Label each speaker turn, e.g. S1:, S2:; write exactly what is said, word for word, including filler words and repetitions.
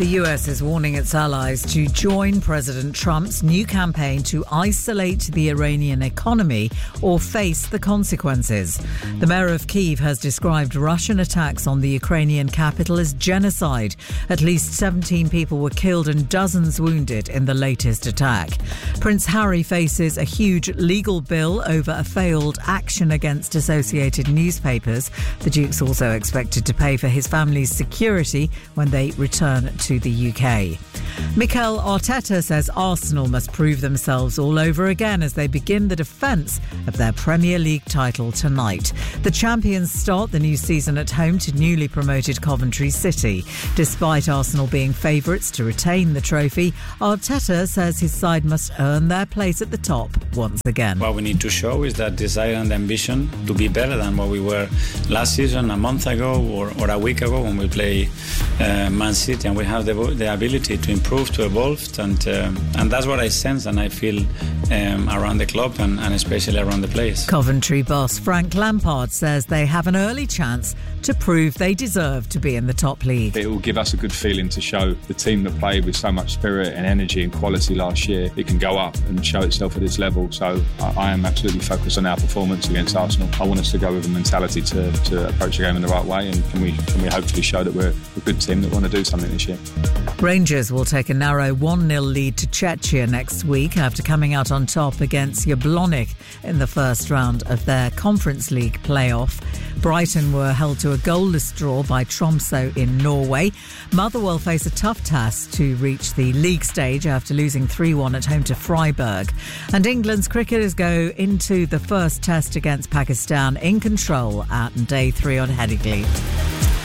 S1: The U S is warning its allies to join President Trump's new campaign to isolate the Iranian economy or face the consequences. The mayor of Kyiv has described Russian attacks on the Ukrainian capital as genocide. At least seventeen people were killed and dozens wounded in the latest attack. Prince Harry faces a huge legal bill over a failed action against Associated Newspapers. The Duke's also expected to pay for his family's security when they return to the U K. Mikel Arteta says Arsenal must prove themselves all over again as they begin the defence of their Premier League title tonight. The champions start the new season at home to newly promoted Coventry City. Despite Arsenal being favourites to retain the trophy, Arteta says his side must earn their place at the top once again.
S2: What we need to show is that desire and ambition to be better than what we were last season, a month ago or, or a week ago when we play uh, Man City, and we have the, the ability to improve, to evolve, and uh, and that's what I sense and I feel um, around the club and, and especially around the players.
S1: Coventry boss Frank Lampard says they have an early chance to prove they deserve to be in the top league.
S3: It will give us a good feeling to show the team that played with so much spirit and energy and quality last year, it can go up and show itself at this level. So I, I am absolutely focused on our performance against Arsenal. I want us to go with a mentality to, to approach the game in the right way, and can we, can we hopefully show that we're a good team that want to do something this year.
S1: Rangers will take a narrow one nil lead to Czechia next week after coming out on top against Jablonec in the first round of their Conference League playoff. Brighton were held to a goalless draw by Tromsø in Norway. Motherwell face a tough task to reach the league stage after losing three one at home to Freiburg. And England's cricketers go into the first test against Pakistan in control at day three on Headingley.